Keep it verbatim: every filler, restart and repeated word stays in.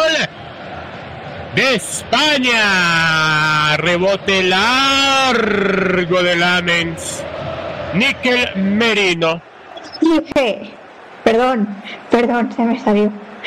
de España. Rebote largo de Lamens. Níquel Merino. Perdón, perdón, se me salió.